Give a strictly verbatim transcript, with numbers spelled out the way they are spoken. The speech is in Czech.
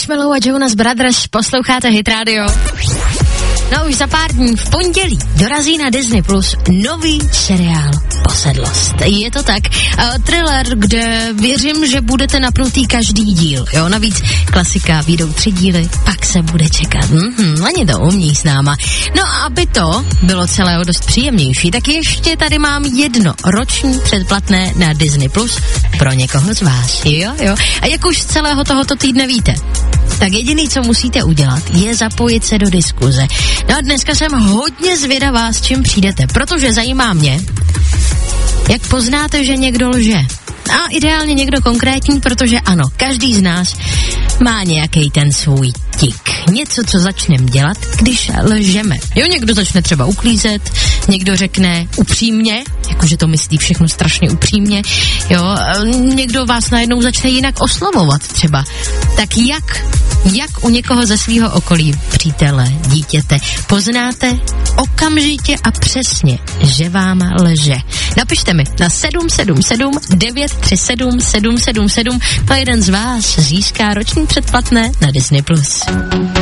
Marshmallow a Jonas Brothers, posloucháte Hit Radio. No už za pár dní v pondělí dorazí na Disney Plus nový seriál Posedlost. Je to tak. Uh, thriller, kde věřím, že budete napnutý každý díl. Jo, navíc klasika, vyjdou tři díly, pak se bude čekat. Mhm, ani to umí s náma. No a aby to bylo celého dost příjemnější, tak ještě tady mám jedno roční předplatné na Disney Plus pro někoho z vás. Jo, jo. A jak už z celého tohoto týdne víte, tak jediný, co musíte udělat, je zapojit se do diskuze. No a dneska jsem hodně zvědavá, s čím přijdete, protože zajímá mě, jak poznáte, že někdo lže. A ideálně někdo konkrétní, protože ano, každý z nás má nějaký ten svůj tik. Něco, co začneme dělat, když lžeme. Jo, někdo začne třeba uklízet, někdo řekne upřímně, jakože to myslí všechno strašně upřímně, jo, někdo vás najednou začne jinak oslovovat třeba. Tak jak, jak u někoho ze svého okolí, přítele, dítěte, poznáte okamžitě a přesně, že vám lže? Napište mi na sedm sedm sedm devět tři sedm sedm sedm sedm a jeden z vás získá roční předplatné na Disney Plus.